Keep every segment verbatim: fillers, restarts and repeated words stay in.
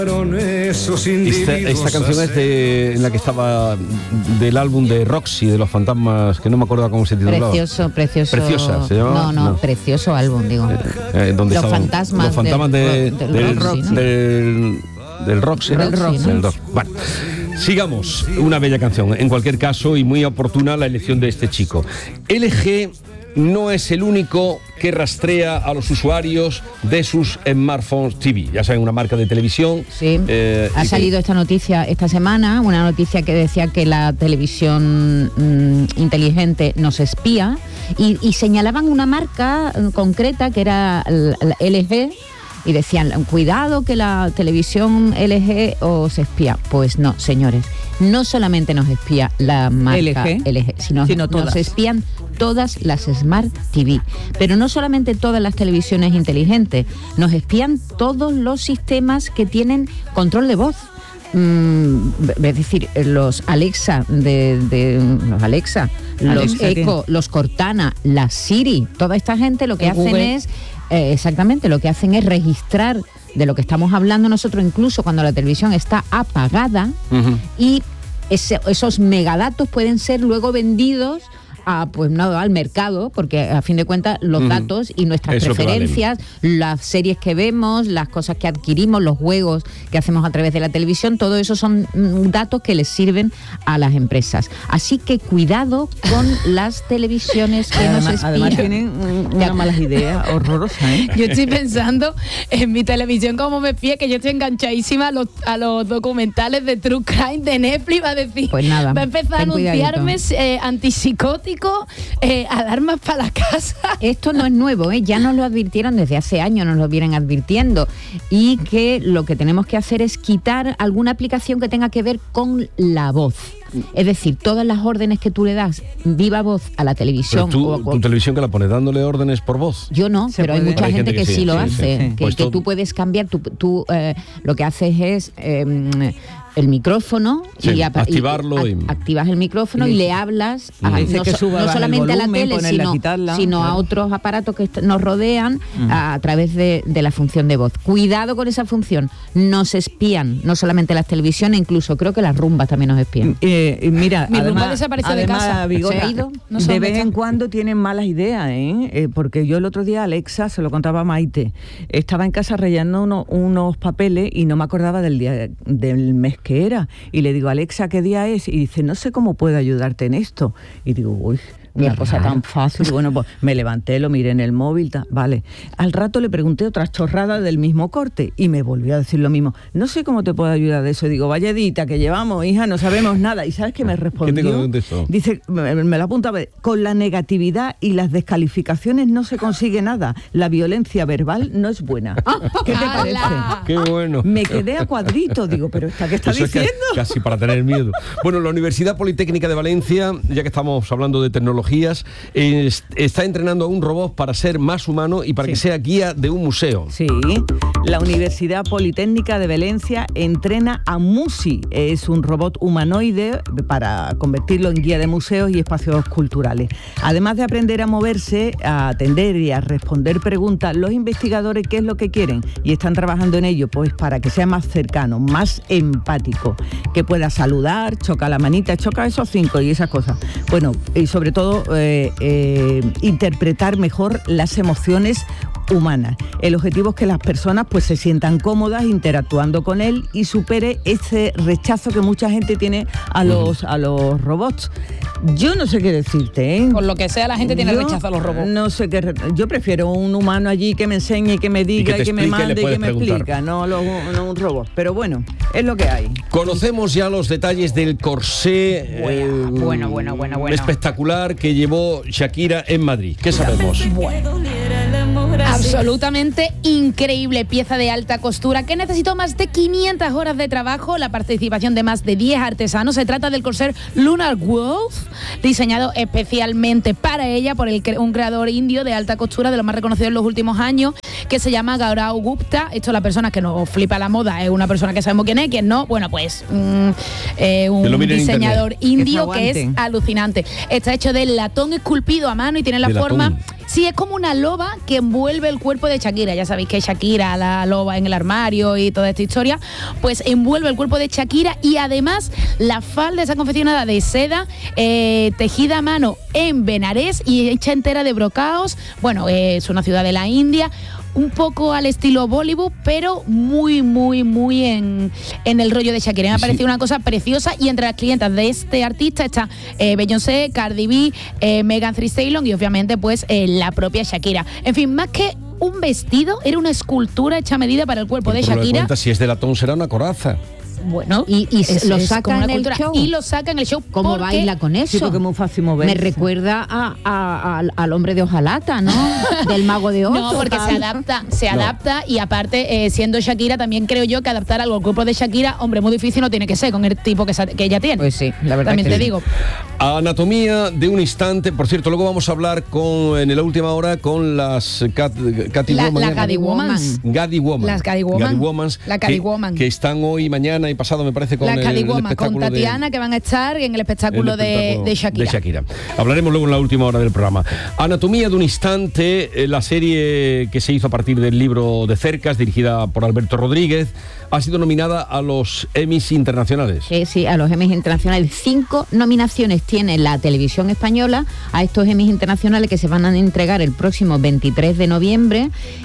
Esta, esta canción es de, en la que estaba del álbum de Roxy, de los fantasmas, que no me acuerdo cómo se titulaba. Precioso, precioso. Preciosa, ¿se llama? No, no, no, precioso álbum, digo. Eh, eh, donde los estaban, fantasmas. Los fantasmas de, del, del, del, Roxy, ¿no? del, del Roxy. Del Roxy, ¿no? Del Roxy. Bueno, sigamos. Una bella canción, en cualquier caso, y muy oportuna la elección de este chico. L G no es el único que rastrea a los usuarios de sus smartphones T V. Ya saben, una marca de televisión. Sí, eh, ha salido que... esta noticia esta semana, una noticia que decía que la televisión mmm, inteligente nos espía y, y señalaban una marca concreta que era la, la L G. Y decían, cuidado que la televisión L G os espía. Pues no, señores, no solamente nos espía la marca L G, L G sino, sino nos espían todas las Smart T V. Pero no solamente todas las televisiones inteligentes, nos espían todos los sistemas que tienen control de voz. Mm, es decir, los Alexa, de, de los Alexa, Alexa los Echo, ¿qué? Los Cortana, la Siri, toda esta gente lo que hacen Google. es... Eh, exactamente, lo que hacen es registrar de lo que estamos hablando nosotros, incluso cuando la televisión está apagada, uh-huh. y ese, esos megadatos pueden ser luego vendidos a, pues no, al mercado, porque a fin de cuentas los uh-huh. datos y nuestras Eso preferencias, las series que vemos, las cosas que adquirimos, los juegos que hacemos a través de la televisión, todo eso son mm, datos que les sirven a las empresas. Así que cuidado con las televisiones que además, nos espían. Además tienen mm, unas malas ideas horrorosas, ¿eh? Yo estoy pensando en mi televisión como me espía, que yo estoy enganchadísima a los, a los documentales de True Crime de Netflix, va a decir, pues nada, va a empezar a anunciarme eh, antipsicóticos, Eh, alarmas para la casa. Esto no es nuevo, ¿eh? Ya nos lo advirtieron desde hace años, nos lo vienen advirtiendo, y que lo que tenemos que hacer es quitar alguna aplicación que tenga que ver con la voz. Es decir, todas las órdenes que tú le das viva voz a la televisión. Pero tú, o a, ¿tu televisión que la pones dándole órdenes por voz? Yo no, pero puede. Hay mucha hay gente, gente que, que sí, sí lo sí, hace. Sí, sí. Que, pues que tú puedes cambiar, tú, tú eh, lo que haces es... Eh, el micrófono sí, y, activarlo y, y activas el micrófono y, y le hablas a, dice no, que so, no solamente volumen, a la tele sino, quitarla, sino claro. a otros aparatos que est- nos rodean uh-huh. a, a través de, de la función de voz. Cuidado con esa función, nos espían, no solamente las televisiones, incluso creo que las rumbas también nos espían. Eh, mira, mi además, rumba desapareció de casa. Bigota, ¿se ha ido? No de vez en cuando tienen malas ideas, ¿eh? Eh, porque yo el otro día Alexa, se lo contaba a Maite, estaba en casa rellenando uno, unos papeles y no me acordaba del día del mes que era. Y le digo, Alexa, ¿qué día es? Y dice, no sé cómo puedo ayudarte en esto. Y digo, uy, una cosa tan fácil. Y bueno, pues me levanté, lo miré en el móvil, ta, vale. Al rato le pregunté otras chorradas del mismo corte y me volvió a decir lo mismo. No sé cómo te puedo ayudar de eso. Y digo, vaya edita que llevamos, hija, no sabemos nada. ¿Y sabes qué me respondió? ¿Qué te contestó? Dice, me, me lo apunta, con la negatividad y las descalificaciones no se consigue nada. La violencia verbal no es buena. ¿Qué te parece? Qué bueno. Me quedé a cuadrito, digo, pero ¿esta qué está eso diciendo? Es casi, casi para tener miedo. Bueno, la Universidad Politécnica de Valencia, ya que estamos hablando de tecnología, está entrenando a un robot para ser más humano y para sí. que sea guía de un museo. Sí, la Universidad Politécnica de Valencia entrena a Musi, es un robot humanoide para convertirlo en guía de museos y espacios culturales. Además de aprender a moverse, a atender y a responder preguntas, los investigadores, ¿qué es lo que quieren? Y están trabajando en ello, pues para que sea más cercano, más empático, que pueda saludar, chocar la manita, choca esos cinco y esas cosas. Bueno, y sobre todo Eh, eh, interpretar mejor las emociones humanas. El objetivo es que las personas pues se sientan cómodas interactuando con él y supere ese rechazo que mucha gente tiene a los, a los robots. Yo no sé qué decirte, ¿eh? Por lo que sea, la gente tiene yo rechazo a los robots. No sé qué. Yo prefiero un humano allí que me enseñe, que me diga, y que, y que me mande, y que me explica, no, lo, no un robot. Pero bueno, es lo que hay. Conocemos ya los detalles del corsé bueno, eh, bueno, bueno, bueno, bueno. espectacular que llevó Shakira en Madrid. ¿Qué sabemos? Bueno. Absolutamente increíble, pieza de alta costura que necesitó más de quinientas horas de trabajo, la participación de más de diez artesanos. Se trata del corset Lunar Wolf, diseñado especialmente para ella por el, un creador indio de alta costura de los más reconocidos en los últimos años, que se llama Gaurav Gupta. Esto, la persona que nos flipa la moda es una persona que sabemos quién es, quién no. Bueno, pues mm, eh, un diseñador indio que es alucinante. Está hecho de latón esculpido a mano y tiene la de forma... Latón. Sí, es como una loba que envuelve el cuerpo de Shakira. Ya sabéis que Shakira, la loba en el armario y toda esta historia, pues envuelve el cuerpo de Shakira y además la falda está confeccionada de seda, eh, tejida a mano en Benarés y hecha entera de brocaos. Bueno, eh, es una ciudad de la India, un poco al estilo Bollywood, pero muy, muy, muy en, en el rollo de Shakira. Me ha parecido sí. una cosa preciosa y entre las clientas de este artista está eh, Beyoncé, Cardi B, eh, Megan Thee Stallion y obviamente pues eh, la propia Shakira. En fin, más que un vestido, era una escultura hecha a medida para el cuerpo pero de Shakira. Cuenta, si es de latón será una coraza. Bueno, y, y es, lo es saca en el show. Y lo saca en el show. ¿Cómo baila con eso? Sí, porque es muy fácil moverse. Me recuerda a, a, a, al hombre de hojalata, ¿no? Del mago de Oz. No, porque tal. se adapta, se no. adapta y aparte, eh, siendo Shakira, también creo yo que adaptar algo al cuerpo de Shakira, hombre, muy difícil no tiene que ser con el tipo que, que ella tiene. Pues sí, la verdad también que te sí. digo. Anatomía de un instante. Por cierto, luego vamos a hablar con en la última hora con las Cat, Cathy la, Woman. La Gaddy Womans. Gaddy Woman. Las Gaddy Woman. Gaddy Womans. La Gaddy que, Woman. Que están hoy, mañana y pasado, me parece, con la el, el Woman, espectáculo con Tatiana, de, que van a estar en el espectáculo, el espectáculo de, de, Shakira. de Shakira. Hablaremos luego en la última hora del programa. Anatomía de un instante, la serie que se hizo a partir del libro de Cercas, dirigida por Alberto Rodríguez, ha sido nominada a los Emmys internacionales. Sí, sí, a los Emmys internacionales. Cinco nominaciones tiene la televisión española a estos Emmys internacionales que se van a entregar el próximo veintitrés de noviembre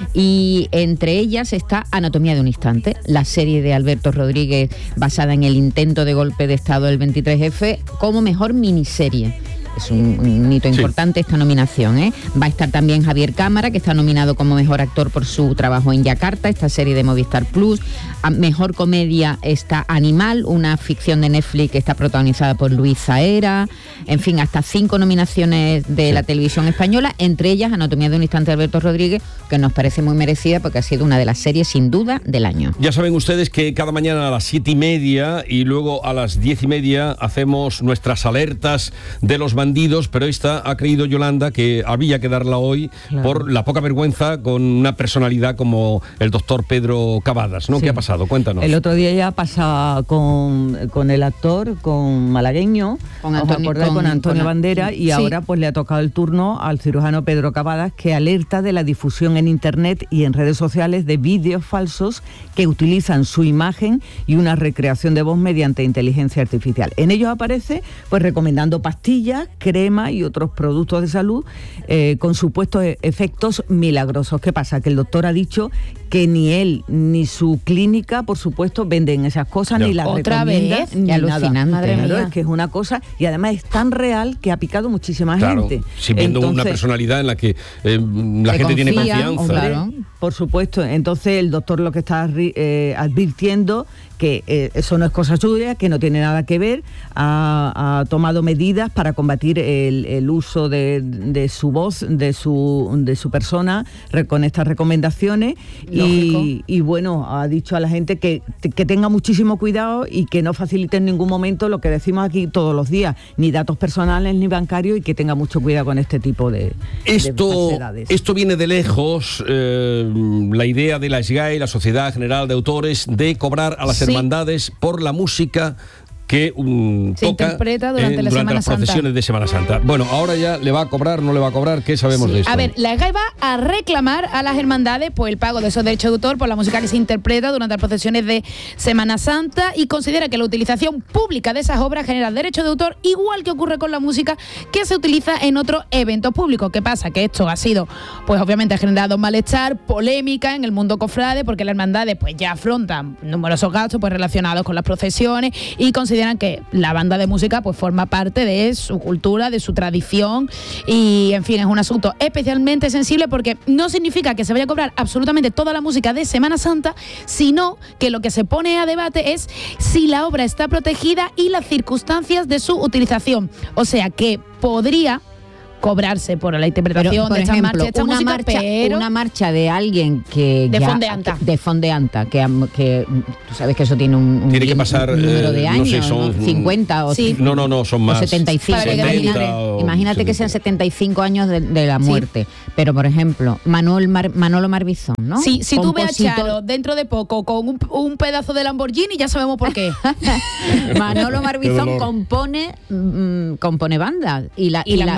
y entre ellas está Anatomía de un instante, la serie de Alberto Rodríguez basada en el intento de golpe de Estado del veintitrés efe como mejor miniserie. Es un, un hito importante sí. esta nominación, ¿eh? Va a estar también Javier Cámara, que está nominado como mejor actor por su trabajo en Yakarta, esta serie de Movistar Plus. A mejor comedia está Animal, una ficción de Netflix que está protagonizada por Luis Zaera. En fin, hasta cinco nominaciones de sí. la televisión española, entre ellas Anatomía de un instante de Alberto Rodríguez, que nos parece muy merecida porque ha sido una de las series sin duda del año. Ya saben ustedes que cada mañana a las siete y media y luego a las diez y media hacemos nuestras alertas de los bandidos, pero esta ha creído Yolanda que había que darla hoy claro. por la poca vergüenza con una personalidad como el doctor Pedro Cavadas, ¿no? Sí. ¿Qué ha pasado? Cuéntanos. El otro día ya pasa con, con el actor, con malagueño, con Antonio, con, con Antonio con, Bandera, y sí. ahora pues le ha tocado el turno al cirujano Pedro Cavadas, que alerta de la difusión en internet y en redes sociales de vídeos falsos que utilizan su imagen y una recreación de voz mediante inteligencia artificial. En ellos aparece pues recomendando pastillas, crema y otros productos de salud eh, con supuestos efectos milagrosos. ¿Qué pasa? Que el doctor ha dicho que ni él ni su clínica, por supuesto, venden esas cosas, no. ni las ¿Otra recomienda, vez? ni alucinante. Nada. Madre claro, mía. Es que es una cosa, y además es tan real que ha picado muchísima claro, gente. Si viendo Entonces, una personalidad en la que eh, la gente confía, tiene confianza. Claro. Por supuesto. Entonces el doctor lo que está eh, advirtiendo que eh, eso no es cosa suya, que no tiene nada que ver, ha, ha tomado medidas para combatir el, el uso de, de su voz, de su, de su persona, re, con estas recomendaciones y, y bueno, ha dicho a la gente que, que tenga muchísimo cuidado y que no facilite en ningún momento lo que decimos aquí todos los días, ni datos personales ni bancarios, y que tenga mucho cuidado con este tipo de, esto, de falsedades. Esto viene de lejos, eh, la idea de la S G A E, la Sociedad General de Autores, de cobrar a las sí. hermandades por la música que um, se toca interpreta durante, en, la durante las Semana procesiones Santa. de Semana Santa. Bueno, ahora ya le va a cobrar, no le va a cobrar, ¿qué sabemos sí. de esto? A ver, la S G A E va a reclamar a las hermandades pues el pago de esos derechos de autor por la música que se interpreta durante las procesiones de Semana Santa y considera que la utilización pública de esas obras genera derechos de autor, igual que ocurre con la música que se utiliza en otros eventos públicos. ¿Qué pasa? Que esto ha sido, pues obviamente ha generado malestar, polémica en el mundo cofrade, porque las hermandades pues ya afrontan numerosos gastos pues relacionados con las procesiones y consideran que la banda de música pues forma parte de su cultura, de su tradición y en fin, es un asunto especialmente sensible porque no significa que se vaya a cobrar absolutamente toda la música de Semana Santa, sino que lo que se pone a debate es si la obra está protegida y las circunstancias de su utilización. O sea que podría cobrarse por la interpretación pero, por de esta ejemplo, marcha, esta una música, marcha, pero una marcha de alguien que de ya, fondeanta, de fondeanta, que, que tú sabes que eso tiene un, un tiene que pasar un número de eh, años, no sé, son, ¿no? cincuenta o sí. no, no, no, son más. O setenta y cinco. setenta, imagínate o imagínate que sean setenta y cinco años de, de la muerte. Sí. Pero por ejemplo, Manuel Mar, Manolo Marbizón, ¿no? Sí, si tú ves a Compositor... Charo dentro de poco con un, un pedazo de Lamborghini, ya sabemos por qué. Manolo Marbizón compone mmm, compone bandas y la y, y la, la, marcha y la se banda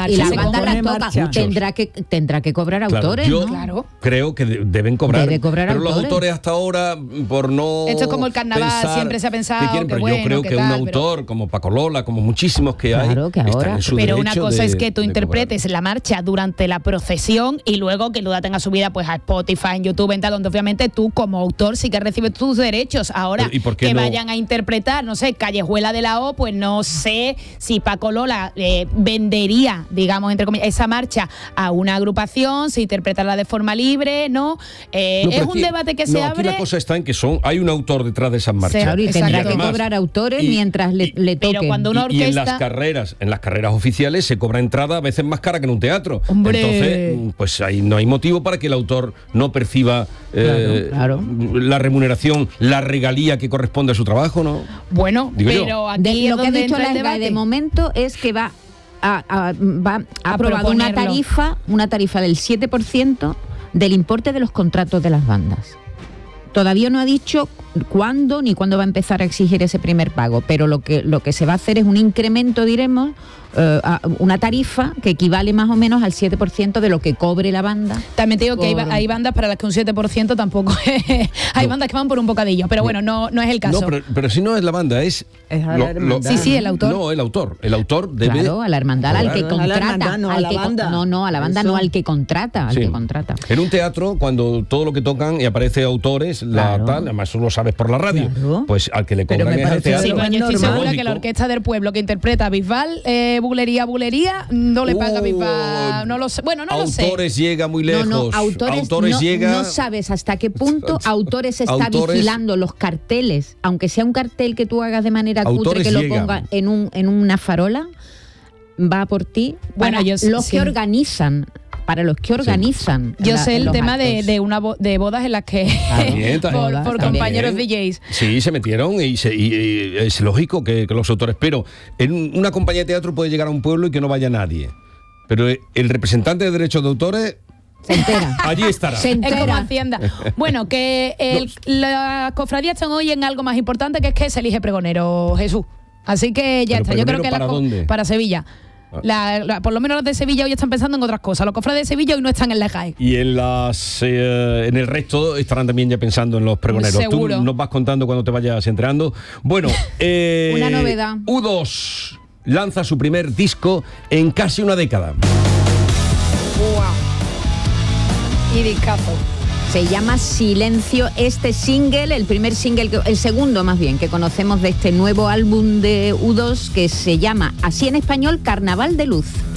banda la pone toca, marcha. tendrá que, tendrá que cobrar Claro, autores, yo ¿no? Claro. creo que de- deben cobrar. Debe cobrar pero los autores. autores hasta ahora, por no. Esto es como el carnaval, pensar siempre se ha pensado que quieren, que pero bueno, yo creo que que un tal, pero- autor como Paco Lola, como muchísimos que hay, Claro, que están ahora- en su Pero una derecho cosa de- es que tú de interpretes cobrar. la marcha durante la procesión y luego que luego tenga subida pues a Spotify, en YouTube, en tal, donde obviamente tú como autor sí que recibes tus derechos. Ahora Pero, ¿y por qué que no? vayan a interpretar, no sé, Callejuela de la O, pues no sé si Paco Lola eh, vendería, digamos, entre comillas, esa marcha a una agrupación, si interpretarla de forma libre, ¿no? Eh, No, es pero un aquí- debate que se no, aquí abre. la cosa está en que son, hay un autor detrás de esas marchas. Claro, y tendrá Exacto. que además- cobrar autores y- mientras le, y- le toque. pero cuando una Y, y en las orquesta- carreras, en las carreras oficiales se cobra entrada a veces más cara que en un teatro. Hombre. Entonces, mm, pues ahí no hay motivo para que el autor no perciba eh, Claro, la remuneración, la regalía que corresponde a su trabajo, ¿no? Bueno, Digo yo. pero aquí De- es lo que ha donde dicho entra la el SGAE debate. de momento es que va a, a- va ha A aprobado una proponerlo. tarifa, una tarifa del siete por ciento del importe de los contratos de las bandas. Todavía no ha dicho cuándo ni cuándo va a empezar a exigir ese primer pago, pero lo que lo que se va a hacer es un incremento, diremos, eh, a una tarifa que equivale más o menos al siete por ciento de lo que cobre la banda. También te digo que hay, ba- por- hay bandas para las que un siete por ciento tampoco es- hay No. bandas que van por un bocadillo, pero bueno, no, no es el caso. No, pero, pero si no es la banda, es... Es a la hermandad. Sí, sí, el autor. No, el autor. El autor debe... Claro, a la hermandad, al que cobrar. A la contrata. hermandad, no, a al la que con- banda. no, no, a la banda Eso. no, al que contrata, al Sí. que contrata. En un teatro, cuando todo lo que tocan y aparece autores, la Claro. tal, además eso lo sabes por la radio, Claro. pues al que le Pero cobran me es al parece teatro. Sí, lo pero más yo estoy normal. segura que la orquesta del pueblo que interpreta a Bisbal, eh, bulería, bulería, no le paga a Bisbal, no lo sé. Bueno, no lo sé. Autores llega muy lejos. No, no, autores, no, llega... no sabes hasta qué punto autores está Autores- vigilando los carteles, aunque sea un cartel que tú hagas de manera cutre, Autores que lo llegan. ponga en un en una farola, va por ti. Bueno, Para yo sé- los sí. que organizan, para los que organizan. Yo la- sé el los tema de, actos. de una bo- de bodas en las que También, por, también. por También. compañeros D Js. Sí, se metieron y, se- y- y es lógico que, que los autores, pero en un- una compañía de teatro puede llegar a un pueblo y que no vaya nadie. Pero el representante de derechos de autores Se entera. allí estará. Se Es como entera. Hacienda. Bueno, que el, las cofradías están hoy en algo más importante, que es que se elige pregonero, Jesús. Así que ya ¿Pero está. Yo creo pregonero que para las co- dónde? para Sevilla. Ah. La- la- por lo menos los de Sevilla hoy están pensando en otras cosas. Los cofrades de Sevilla hoy no están en la J A E. Y en las eh, en el resto estarán también ya pensando en los pregoneros. Seguro. Tú nos vas contando cuando te vayas enterando. Bueno, eh, Una novedad. U dos lanza su primer disco en casi una década. Y discazo. Se llama Silencio este single, el primer single, que- el segundo más bien, que conocemos de este nuevo álbum de U dos, que se llama así en español, Carnaval de Luz.